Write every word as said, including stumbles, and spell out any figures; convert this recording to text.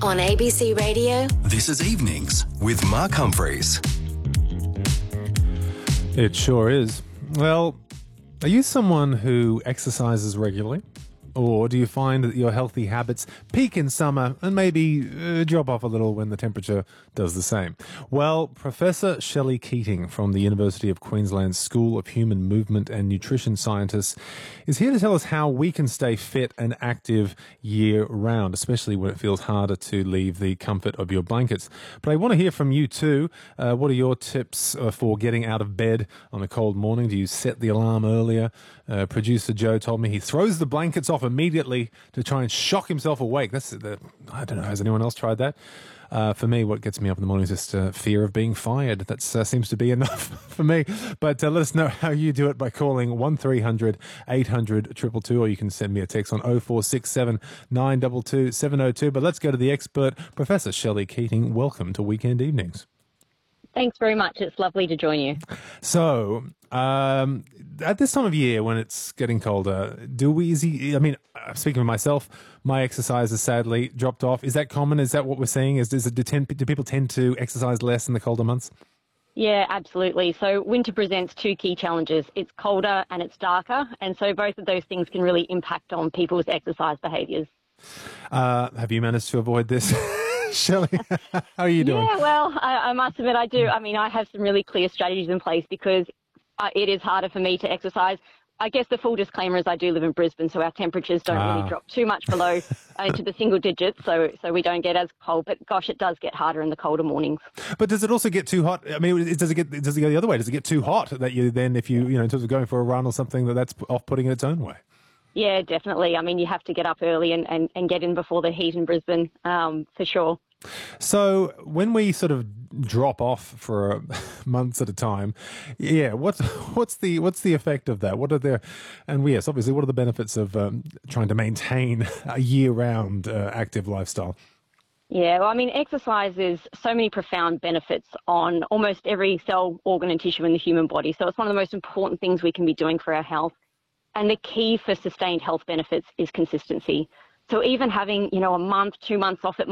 On A B C Radio, This is Evenings with Mark Humphreys. It sure is. Well, are you someone who exercises regularly? Or do you find that your healthy habits peak in summer and maybe uh, drop off a little when the temperature does the same? Well, Professor Shelley Keating from the University of Queensland's School of Human Movement and Nutrition Scientists is here to tell us how we can stay fit and active year-round, especially when it feels harder to leave the comfort of your blankets. But I want to hear from you too. Uh, what are your tips uh, for getting out of bed on a cold morning? Do you set the alarm earlier? Uh, producer Joe told me he throws the blankets off immediately to try and shock himself awake. That's the, I don't know, has anyone else tried that? Uh, for me, what gets me up in the morning is just uh, fear of being fired. That uh, seems to be enough for me. But uh, let us know how you do it by calling one three hundred eight hundred two two two, or you can send me a text on oh four six seven nine two two seven oh two. But let's go to the expert, Professor Shelley Keating. Welcome to Weekend Evenings. Thanks very much. It's lovely to join you. So, um, at this time of year when it's getting colder, do we, is he, I mean, speaking of myself, my exercise has sadly dropped off. Is that common? Is that what we're seeing? Is, is it, do, tend, do people tend to exercise less in the colder months? Yeah, absolutely. So winter presents two key challenges. It's colder and it's darker. And so both of those things can really impact on people's exercise behaviours. Uh, have you managed to avoid this? Shelley, how are you doing? Yeah, well, I, I must admit I do. I mean, I have some really clear strategies in place because uh, it is harder for me to exercise. I guess the full disclaimer is I do live in Brisbane, so our temperatures don't ah. really drop too much below uh, into the single digits, so so we don't get as cold. But gosh, it does get harder in the colder mornings. But does it also get too hot? I mean, does it get does it go the other way? Does it get too hot that you then, if you you know, in terms of going for a run or something, that that's off-putting in its own way? Yeah, definitely. I mean, you have to get up early and, and, and get in before the heat in Brisbane, um, for sure. So when we sort of drop off for months at a time, yeah, what's what's the what's the effect of that? What are the, and yes, obviously, what are the benefits of um, trying to maintain a year-round uh, active lifestyle? Yeah, well, I mean, exercise is so many profound benefits on almost every cell, organ and tissue in the human body. So it's one of the most important things we can be doing for our health. And the key for sustained health benefits is consistency. So even having, you know, a month, two months off, it